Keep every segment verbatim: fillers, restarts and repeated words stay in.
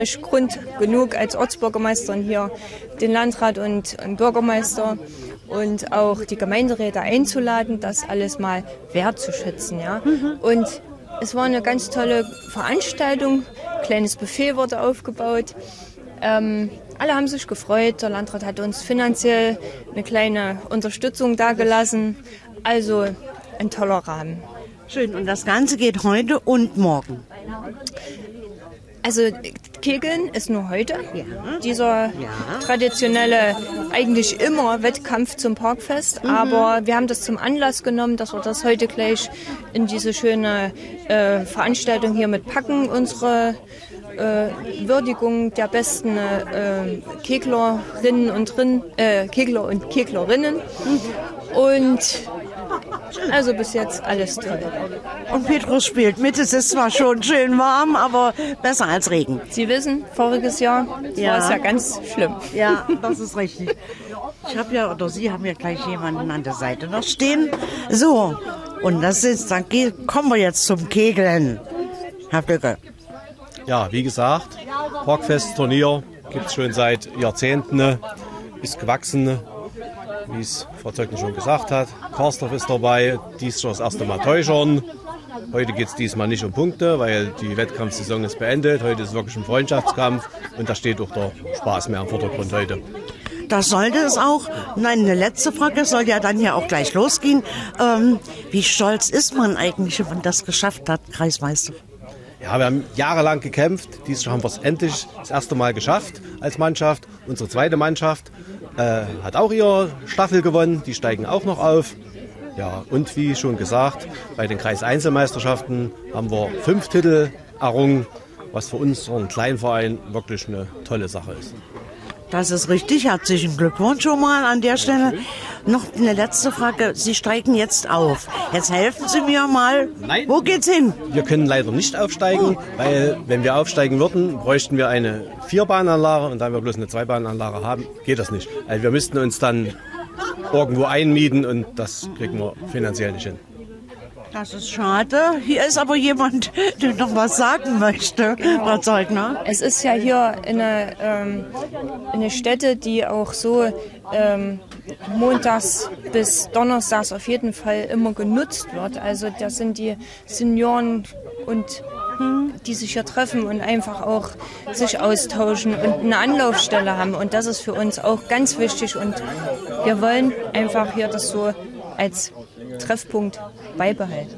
Grund genug als Ortsbürgermeister hier den Landrat und den Bürgermeister und auch die Gemeinderäte einzuladen, das alles mal wertzuschätzen. Ja? Mhm. Und es war eine ganz tolle Veranstaltung, kleines Buffet wurde aufgebaut. Ähm, alle haben sich gefreut, der Landrat hat uns finanziell eine kleine Unterstützung dagelassen, also ein toller Rahmen. Schön, und das Ganze geht heute und morgen? Also Kegeln ist nur heute. Ja. Dieser ja. traditionelle, eigentlich immer Wettkampf zum Parkfest. Mhm. Aber wir haben das zum Anlass genommen, dass wir das heute gleich in diese schöne äh, Veranstaltung hier mit packen. Unsere äh, Würdigung der besten äh, Keglerinnen und Rin, äh, Kegler und Keglerinnen. Mhm. Und also bis jetzt alles toll. Und Petrus spielt mit. Es ist zwar schon schön warm, aber besser als Regen. Sie wissen, voriges Jahr ja. war es ja ganz schlimm. Ja, das ist richtig. Ich habe ja, oder Sie haben ja gleich jemanden an der Seite noch stehen. So, und das ist, dann kommen wir jetzt zum Kegeln. Herr Blöcke. Ja, wie gesagt, Parkfest-Turnier gibt es schon seit Jahrzehnten, ist gewachsen. Wie es Frau Zöckner schon gesagt hat. Karsdorf ist dabei, dies schon das erste Mal Täuschern. Heute geht es diesmal nicht um Punkte, weil die Wettkampfsaison ist beendet. Heute ist wirklich ein Freundschaftskampf und da steht auch der Spaß mehr im Vordergrund heute. Das sollte es auch. Nein, eine letzte Frage, soll ja dann ja auch gleich losgehen. Ähm, wie stolz ist man eigentlich, wenn man das geschafft hat, Kreismeister? Ja, wir haben jahrelang gekämpft. Dieses Jahr haben wir es endlich das erste Mal geschafft als Mannschaft. Unsere zweite Mannschaft äh, hat auch ihre Staffel gewonnen. Die steigen auch noch auf. Ja, und wie schon gesagt, bei den Kreiseinzelmeisterschaften haben wir fünf Titel errungen, was für uns, so einen kleinen Verein, wirklich eine tolle Sache ist. Das ist richtig. Herzlichen Glückwunsch schon mal an der Stelle. Noch eine letzte Frage. Sie steigen jetzt auf. Jetzt helfen Sie mir mal. Nein. Wo geht's hin? Wir können leider nicht aufsteigen, weil wenn wir aufsteigen würden, bräuchten wir eine Vierbahnanlage und da wir bloß eine Zweibahnanlage haben, geht das nicht. Also wir müssten uns dann irgendwo einmieten und das kriegen wir finanziell nicht hin. Das ist schade. Hier ist aber jemand, der noch was sagen möchte, genau. Frau Zeugner. Es ist ja hier eine, ähm, eine Stätte, die auch so ähm, montags bis donnerstags auf jeden Fall immer genutzt wird. Also das sind die Senioren und die sich hier treffen und einfach auch sich austauschen und eine Anlaufstelle haben. Und das ist für uns auch ganz wichtig. Und wir wollen einfach hier das so als Treffpunkt beibehalten.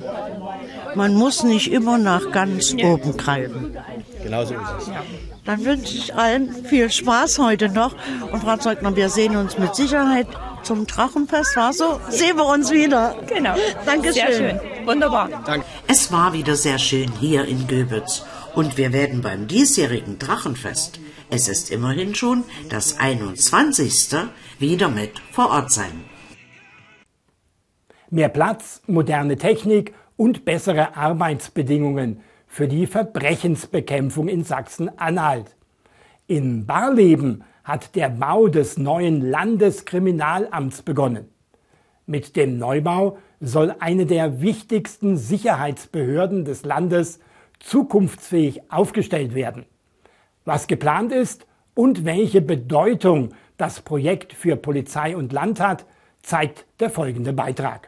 Man muss nicht immer nach ganz ja. oben greifen. Genau so ist es. Ja. Dann wünsche ich allen viel Spaß heute noch. Und Frau Zeugner, wir sehen uns mit Sicherheit zum Drachenfest. War so? Sehen wir uns wieder. Genau. Dankeschön. Sehr schön. Wunderbar. Danke. Es war wieder sehr schön hier in Göbitz. Und wir werden beim diesjährigen Drachenfest, es ist immerhin schon das einundzwanzigste, wieder mit vor Ort sein. Mehr Platz, moderne Technik und bessere Arbeitsbedingungen für die Verbrechensbekämpfung in Sachsen-Anhalt. In Barleben hat der Bau des neuen Landeskriminalamts begonnen. Mit dem Neubau soll eine der wichtigsten Sicherheitsbehörden des Landes zukunftsfähig aufgestellt werden. Was geplant ist und welche Bedeutung das Projekt für Polizei und Land hat, zeigt der folgende Beitrag.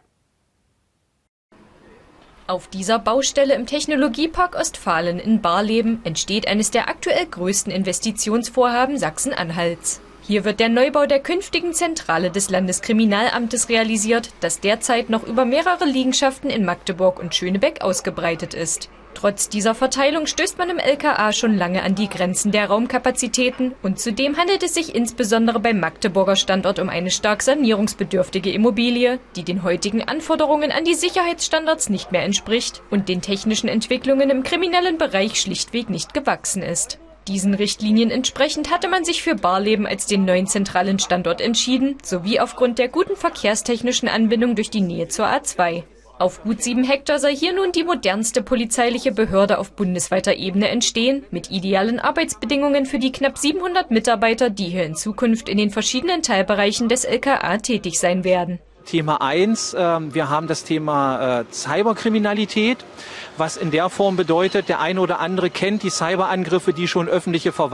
Auf dieser Baustelle im Technologiepark Ostfalen in Barleben entsteht eines der aktuell größten Investitionsvorhaben Sachsen-Anhalts. Hier wird der Neubau der künftigen Zentrale des Landeskriminalamtes realisiert, das derzeit noch über mehrere Liegenschaften in Magdeburg und Schönebeck ausgebreitet ist. Trotz dieser Verteilung stößt man im L K A schon lange an die Grenzen der Raumkapazitäten und zudem handelt es sich insbesondere beim Magdeburger Standort um eine stark sanierungsbedürftige Immobilie, die den heutigen Anforderungen an die Sicherheitsstandards nicht mehr entspricht und den technischen Entwicklungen im kriminellen Bereich schlichtweg nicht gewachsen ist. Diesen Richtlinien entsprechend hatte man sich für Barleben als den neuen zentralen Standort entschieden, sowie aufgrund der guten verkehrstechnischen Anbindung durch die Nähe zur A zwei. Auf gut sieben Hektar soll hier nun die modernste polizeiliche Behörde auf bundesweiter Ebene entstehen, mit idealen Arbeitsbedingungen für die knapp siebenhundert Mitarbeiter, die hier in Zukunft in den verschiedenen Teilbereichen des L K A tätig sein werden. Thema eins, äh, wir haben das Thema äh, Cyberkriminalität, was in der Form bedeutet, der eine oder andere kennt die Cyberangriffe, die schon öffentliche Verwaltung